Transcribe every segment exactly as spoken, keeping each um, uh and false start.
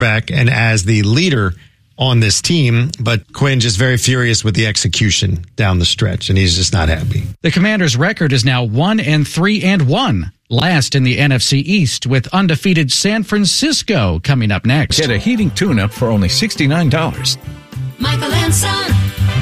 back and as the leader on this team, but Quinn just very furious with the execution down the stretch, and he's just not happy. The Commanders' record is now one and three and one, last in the N F C East, with undefeated San Francisco coming up next. Get a heating tune-up for only sixty-nine dollars. Michael and Son.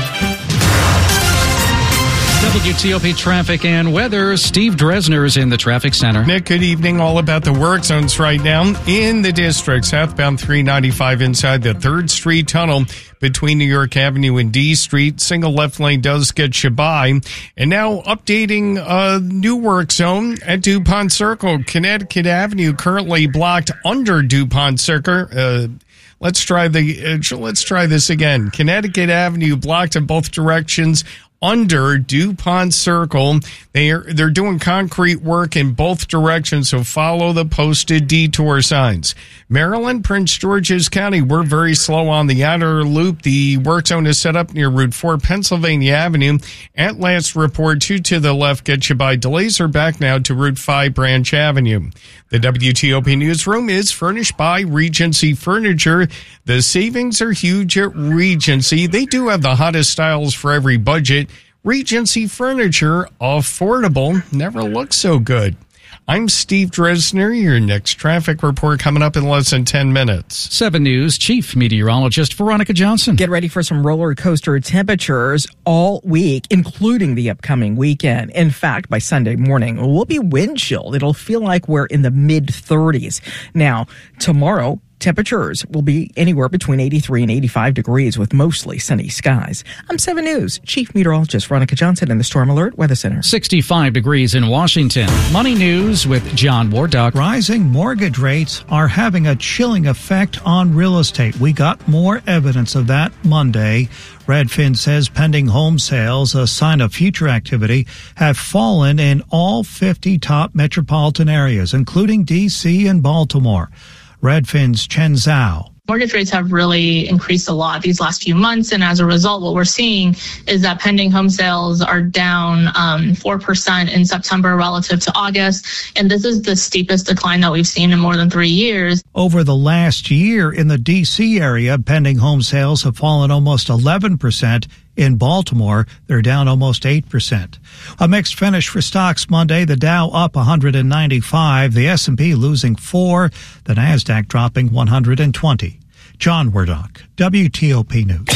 W T O P traffic and weather. Steve Dresner's in the traffic center. Nick, good evening. All about the work zones right now in the district. Southbound three ninety-five inside the third Street Tunnel between New York Avenue and D Street. Single left lane does get you by. And now updating a new work zone at DuPont Circle. Connecticut Avenue currently blocked under DuPont Circle. Uh, let's try the uh, let's try this again. Connecticut Avenue blocked in both directions under DuPont Circle. They are, they're doing concrete work in both directions, so follow the posted detour signs. Maryland, Prince George's County, we're very slow on the outer loop. The work zone is set up near Route four, Pennsylvania Avenue. At last report, two to the left get you by. Delays are back now to Route five, Branch Avenue. The W T O P newsroom is furnished by Regency Furniture. The savings are huge at Regency. They do have the hottest styles for every budget. Regency Furniture, affordable, never looks so good. I'm Steve Dresner. Your next traffic report coming up in less than ten minutes. seven News Chief Meteorologist Veronica Johnson. Get ready for some roller coaster temperatures all week, including the upcoming weekend. In fact, by Sunday morning, we'll be wind chilled. It'll feel like we're in the mid thirties. Now, tomorrow, temperatures will be anywhere between eighty-three and eighty-five degrees with mostly sunny skies. I'm seven News Chief Meteorologist Veronica Johnson in the Storm Alert Weather Center. sixty-five degrees in Washington. Money News with John Wardock. Rising mortgage rates are having a chilling effect on real estate. We got more evidence of that Monday. Redfin says pending home sales, a sign of future activity, have fallen in all fifty top metropolitan areas, including D C and Baltimore. Redfin's Chen Zhao. Mortgage rates have really increased a lot these last few months, and as a result, what we're seeing is that pending home sales are down um, four percent in September relative to August, and this is the steepest decline that we've seen in more than three years. Over the last year in the D C area, pending home sales have fallen almost eleven percent. In Baltimore, they're down almost eight percent. A mixed finish for stocks Monday. The Dow up one hundred ninety-five, the S and P losing four, the Nasdaq dropping one hundred twenty. John Wardock, W T O P News.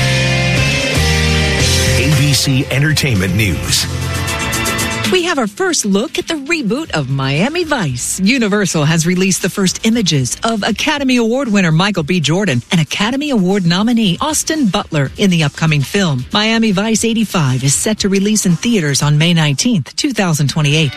A B C Entertainment News. We have our first look at the reboot of Miami Vice. Universal has released the first images of Academy Award winner Michael B. Jordan and Academy Award nominee Austin Butler in the upcoming film. Miami Vice eighty-five is set to release in theaters on May nineteenth, twenty twenty-eight.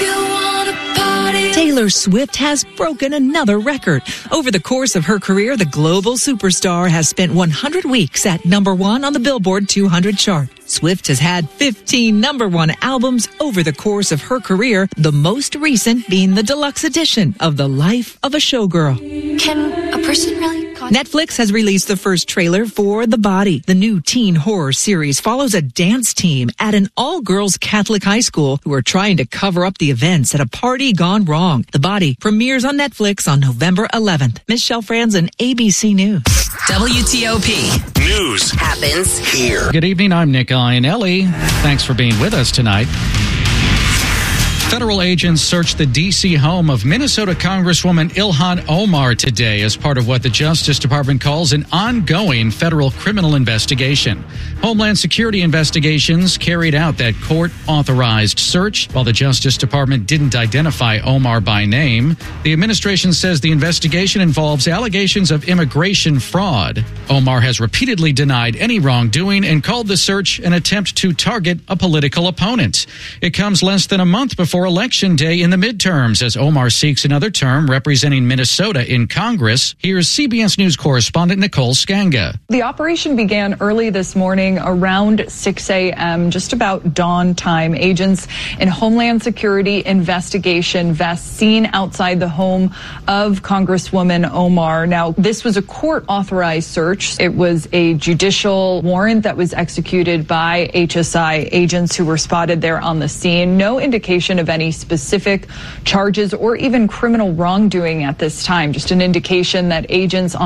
Taylor Swift has broken another record. Over the course of her career, the global superstar has spent one hundred weeks at number one on the Billboard two hundred chart. Swift has had fifteen number one albums over the course of her career, the most recent being the deluxe edition of The Life of a Showgirl. Can a person really? Netflix has released the first trailer for The Body. The new teen horror series follows a dance team at an all-girls Catholic high school who are trying to cover up the events at a party gone wrong. The Body premieres on Netflix on November eleventh. Michelle Franzen, A B C News. W T O P. News happens here. Good evening, I'm Nick Iannelli. Thanks for being with us tonight. Federal agents searched the D C home of Minnesota Congresswoman Ilhan Omar today as part of what the Justice Department calls an ongoing federal criminal investigation. Homeland Security investigations carried out that court-authorized search. While the Justice Department didn't identify Omar by name, the administration says the investigation involves allegations of immigration fraud. Omar has repeatedly denied any wrongdoing and called the search an attempt to target a political opponent. It comes less than a month before Election Day in the midterms as Omar seeks another term representing Minnesota in Congress. Here's C B S News correspondent Nicole Skanga. The operation began early this morning around six a.m., just about dawn time. Agents in Homeland Security investigation vests seen outside the home of Congresswoman Omar. Now, this was a court-authorized search. It was a judicial warrant that was executed by H S I agents who were spotted there on the scene. No indication of of any specific charges or even criminal wrongdoing at this time. Just an indication that agents on